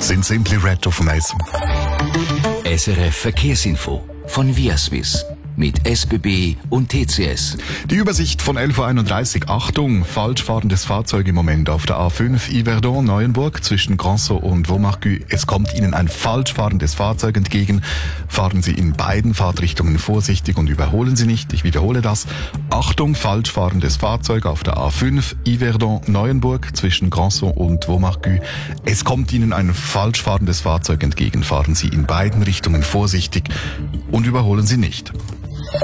sind Simply Red auf dem Eis. SRF Verkehrsinfo von Viaswiss mit SBB und TCS. Die Übersicht von 11.31 Uhr. Achtung, falsch fahrendes Fahrzeug im Moment auf der A5 Yverdon-Neuenburg zwischen Granson und Vaumarcus. Es kommt Ihnen ein falsch fahrendes Fahrzeug entgegen. Fahren Sie in beiden Fahrtrichtungen vorsichtig und überholen Sie nicht. Ich wiederhole das. Achtung, falsch fahrendes Fahrzeug auf der A5 Yverdon-Neuenburg zwischen Granson und Vaumarcus. Es kommt Ihnen ein falsch fahrendes Fahrzeug entgegen. Fahren Sie in beiden Richtungen vorsichtig und überholen Sie nicht.